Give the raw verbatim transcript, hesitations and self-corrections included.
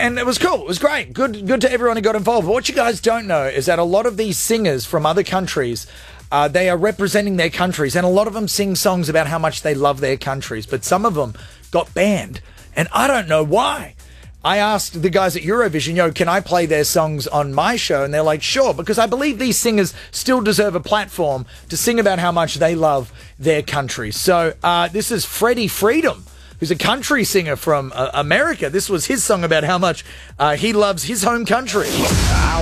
and it was cool. It was great. Good, good to everyone who got involved. But what you guys don't know is that a lot of these singers from other countries, uh, they are representing their countries, and a lot of them sing songs about how much they love their countries. But some of them got banned, and I don't know why. I asked the guys at Eurovision, yo, can I play their songs on my show? And they're like, sure, because I believe these singers still deserve a platform to sing about how much they love their country. So uh, this is Freddie Freedom, who's a country singer from uh, America. This was his song about how much uh, he loves his home country.